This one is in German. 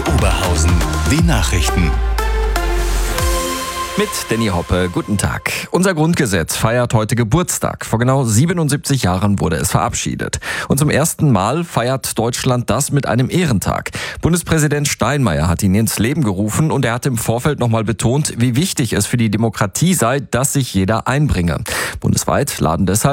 Oberhausen. Die Nachrichten. Mit Danny Hoppe, guten Tag. Unser Grundgesetz feiert heute Geburtstag. Vor genau 77 Jahren wurde es verabschiedet. Und zum ersten Mal feiert Deutschland das mit einem Ehrentag. Bundespräsident Steinmeier hat ihn ins Leben gerufen und er hat im Vorfeld nochmal betont, wie wichtig es für die Demokratie sei, dass sich jeder einbringe. Bundesweit laden deshalb